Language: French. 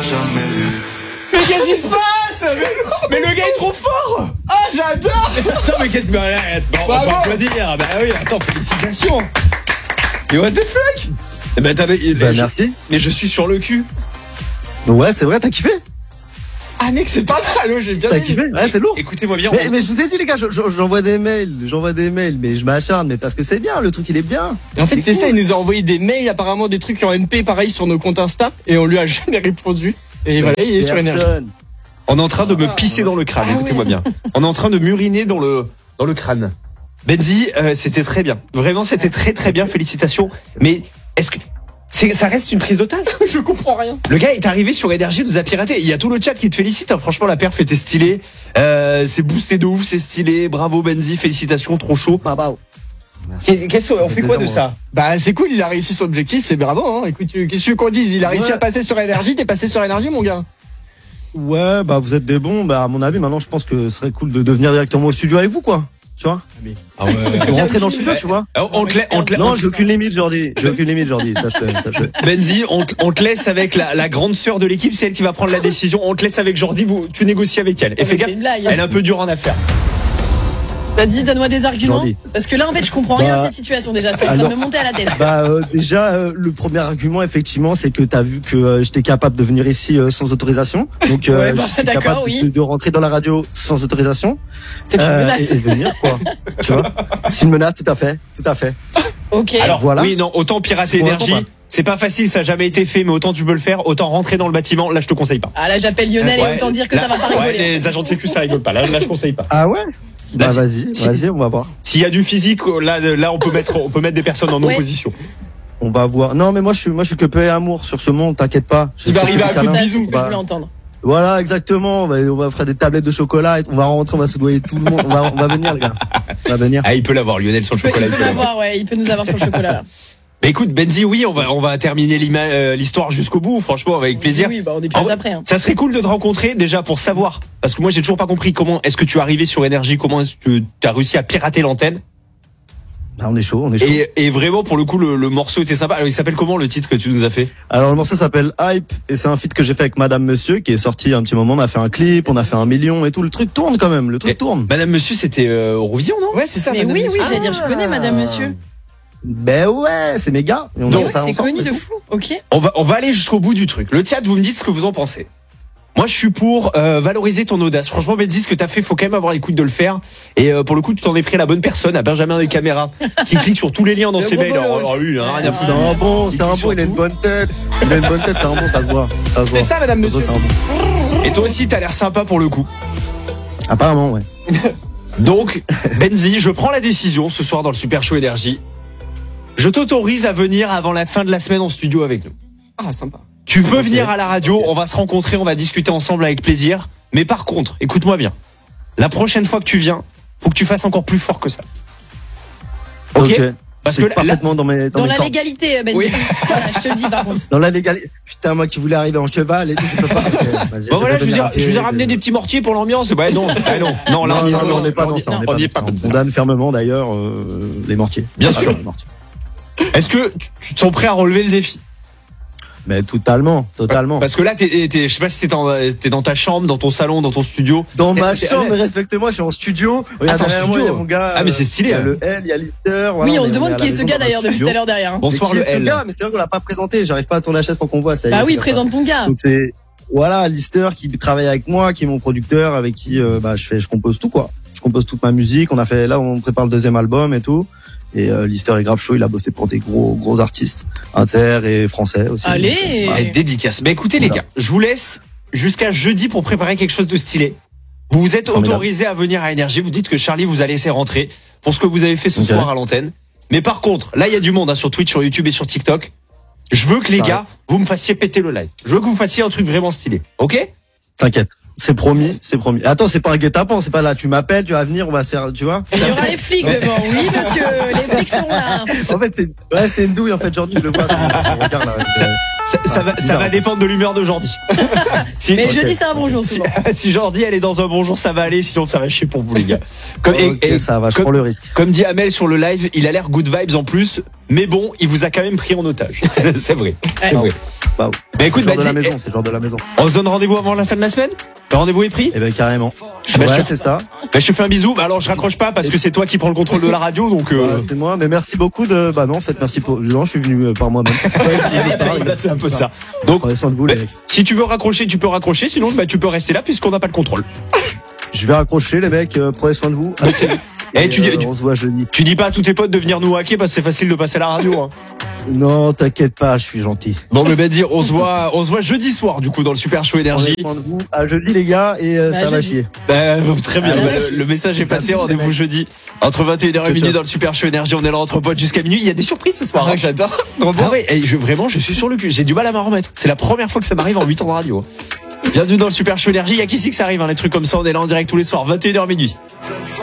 jamais vu. Mais qu'est-ce qui se passe? Mais le gars est trop fort. Ah, j'adore. Attends, mais qu'est-ce que... on va pas applaudir. Bah oui, attends, félicitations. Mais what the fuck? Eh ben attendez, merci. Mais je suis sur le cul. Ouais, c'est vrai, t'as kiffé? Ah mec, c'est pas mal, j'ai bien T'as aimé. kiffé? Ouais, c'est lourd. Écoutez-moi bien. Mais je vous ai dit les gars, j'envoie des mails, mais je m'acharne, mais parce que c'est bien, le truc il est bien. En fait, c'est ça, il nous a envoyé des mails, apparemment des trucs en MP, pareil, sur nos comptes Insta, et on lui a jamais répondu. Et voilà, il est sur Énergie. On est en train de me pisser dans le crâne, écoutez-moi bien. On est en train de m'uriner dans le crâne. Benzi, c'était très bien. Vraiment, c'était très très bien, félicitations. Mais est-ce que... ça reste une prise d'otage? Je comprends rien. Le gars est arrivé sur Énergie, nous a piraté. Il y a tout le chat qui te félicite. Hein. Franchement, la perf était stylée. C'est boosté de ouf, c'est stylé. Bravo Benzi, félicitations, trop chaud. Bah. Qu'est-ce qu'on fait quoi de ça? Bah c'est cool, il a réussi son objectif, c'est bravo. Hein. Écoute, qu'est-ce que tu veux qu'on dise? Il a réussi à passer sur Énergie, t'es passé sur Énergie, mon gars. Ouais, bah vous êtes des bons. Bah à mon avis, maintenant je pense que ce serait cool de venir directement au studio avec vous, quoi. Tu vois? Ah ouais. De rentrer dans le studio, tu vois? On te laisse. Non, j'ai aucune limite, Jordi. Sache-le. Benzi, on te laisse avec la grande sœur de l'équipe, c'est elle qui va prendre la décision. On te laisse avec Jordi, tu négocies avec elle. Et fais gaffe, elle est un peu dure en affaires. Vas-y, donne-moi des arguments. Jordi. Parce que là, en fait, je comprends rien à cette situation déjà. C'est en train de me monter à la tête. Déjà, le premier argument, effectivement, c'est que t'as vu que j'étais capable de venir ici sans autorisation. Donc, Ouais, je suis capable de rentrer dans la radio sans autorisation. C'est une menace. Et venir, quoi. Tu vois? C'est une menace, tout à fait. Ok. Alors, voilà. oui, non, autant pirater Énergie. C'est pas facile, ça n'a jamais été fait, mais autant tu peux le faire, autant rentrer dans le bâtiment. Là, je te conseille pas. Ah là, j'appelle Lionel et autant dire que ça va pas rigoler. Ouais, les agents de sécu, ça rigole pas. Là, je conseille pas. Ah ouais? Là, Bah vas-y, on va voir. S'il y a du physique, là, on peut mettre des personnes en opposition. On va voir. Non, mais moi, je suis que paix et amour sur ce monde, t'inquiète pas. Il va arriver à coup de C'est bisous. ce que je voulais entendre. Voilà, exactement. On va faire des tablettes de chocolat. On va rentrer, on va soudoyer tout le monde. On va venir, les gars. On va venir. Ah, il peut l'avoir, Lionel, sur le chocolat. Il peut l'avoir, ouais. Il peut nous avoir sur le chocolat, là. Mais écoute, Benzi, oui, on va terminer l'histoire jusqu'au bout, franchement, avec plaisir. Oui, bah on est plus après. Hein. Ça serait cool de te rencontrer, déjà, pour savoir. Parce que moi, j'ai toujours pas compris comment est-ce que tu es arrivé sur Énergie, comment est-ce que tu as réussi à pirater l'antenne. Ah, on est chaud. Et vraiment, pour le coup, le morceau était sympa. Alors, il s'appelle comment, le titre que tu nous as fait? Alors, le morceau s'appelle Hype, et c'est un feat que j'ai fait avec Madame Monsieur, qui est sorti un petit moment. On a fait un clip, on a fait 1 million et tout. Le truc tourne quand même, tourne. Madame Monsieur, c'était Eurovision, non? Ouais, c'est ça. Mais oui, j'allais dire, je connais Madame Monsieur. Ben ouais, c'est méga. C'est connu de fou, ok. On va aller jusqu'au bout du truc. Le chat, vous me dites ce que vous en pensez. Moi, je suis pour valoriser ton audace. Franchement, Benzi, ce que t'as fait, faut quand même avoir les couilles de le faire. Et pour le coup, tu t'en es pris à la bonne personne, à Benjamin des caméras, qui clique sur tous les liens dans ses mails. Alors lui, rien à foutre. C'est un bon, il a une bonne tête. C'est un bon, ça se voit. C'est ça, Madame Monsieur. Et toi aussi, t'as l'air sympa pour le coup. Apparemment, ouais. Donc, Benzi, je prends la décision ce soir dans le Super Show Énergie. Je t'autorise à venir avant la fin de la semaine en studio avec nous. Ah, sympa. Tu peux venir à la radio, on va se rencontrer, on va discuter ensemble avec plaisir. Mais par contre, écoute-moi bien. La prochaine fois que tu viens, faut que tu fasses encore plus fort que ça. Ok. Parce que parfaitement dans la cordes. Légalité, Benzi. Oui. Voilà, je te le dis par contre. Dans la légalité. Putain, moi qui voulais arriver en cheval et tout, je peux pas. Bon voilà, je vous ai ramené des petits mortiers pour l'ambiance. Bah non, non, là on n'est pas dans ça. On condamne fermement d'ailleurs les mortiers. Bien sûr. Est-ce que tu te sens prêt à relever le défi? Mais totalement. Parce que là, je sais pas si t'es dans ta chambre, dans ton salon, dans ton studio. Dans ma chambre, mais respecte-moi, je suis en studio. Regarde, derrière moi, il y a mon gars. Ah, mais c'est stylé. Il y a le L, il y a Lister. Oui, on se demande qui est ce gars d'ailleurs depuis tout à l'heure derrière. Bonsoir le L. Mais c'est vrai qu'on l'a pas présenté. J'arrive pas à tourner la chaise pour qu'on voit. Bah oui, présente ton gars. Donc c'est, voilà, Lister qui travaille avec moi, qui est mon producteur, avec qui, je compose tout, quoi. Je compose toute ma musique. On prépare le 2e album et tout. Et Lister est grave chaud, il a bossé pour des gros artistes inter et français aussi. Allez, dédicace. Mais écoutez les gars, je vous laisse jusqu'à jeudi pour préparer quelque chose de stylé. Vous vous êtes autorisé à venir à Énergie, vous dites que Charlie vous a laissé rentrer pour ce que vous avez fait ce soir à l'antenne. Mais par contre, là il y a du monde sur Twitch, sur YouTube et sur TikTok. Je veux que les gars, vous me fassiez péter le live. Je veux que vous fassiez un truc vraiment stylé. OK? T'inquiète. C'est promis. Attends, c'est pas un guet-apens, c'est pas là, tu m'appelles, tu vas venir, on va se faire, tu vois. Il y aura les flics devant, oui monsieur, les flics seront là. En fait, c'est une douille, en fait, Jordi, je le vois. Regarde là. Ça va dépendre de l'humeur de Jordi. Mais jeudi, c'est un bon jour, souvent. Si Jordi, elle est dans un bon jour, ça va aller. Sinon, ça va chier pour vous, les gars. Ça va, je prends le risque. Comme dit Amel sur le live, il a l'air good vibes en plus. Mais bon, il vous a quand même pris en otage. C'est vrai. Ouais. C'est vrai. Bah, Bah écoute, c'est le genre de la maison. On se donne rendez-vous avant la fin de la semaine? Le rendez-vous est pris? Eh ben, carrément. Bah, Ouais, c'est ça. Bah, je te fais un bisou. Bah, alors, je raccroche pas parce que c'est toi qui prends le contrôle de la radio, donc, C'est moi, mais merci beaucoup bah non, en fait, merci pour, non, je suis venu par moi-même. c'est un peu ça. Donc, Prenez soin de vous, les bah, mecs. si tu veux raccrocher, tu peux raccrocher. Sinon, bah, tu peux rester là puisqu'on n'a pas le contrôle. Je vais raccrocher, les mecs, prenez soin de vous. Et on se voit jeudi. tu dis pas à tous tes potes de venir nous hacker parce que c'est facile de passer à la radio, hein. Non, t'inquiète pas, je suis gentil. Bon, mais dire, on se voit jeudi soir, du coup, dans le Super Show Énergie. Prenez soin de vous. À jeudi, les gars, et ça va jeudi. chier. Très bien. Le message est passé. Rendez-vous jeudi entre 21h et minuit dans le Super Show Énergie. On est là entre potes jusqu'à minuit. Il y a des surprises ce soir. Ah, j'adore. Ah ouais, et vraiment, je suis sur le cul. J'ai du mal à m'en remettre. C'est la première fois que ça m'arrive en 8 ans de radio. Bienvenue dans le Super Show Énergie. Il y a qu'ici que ça arrive, hein, les trucs comme ça. On est là en direct tous les soirs, 21h minuit.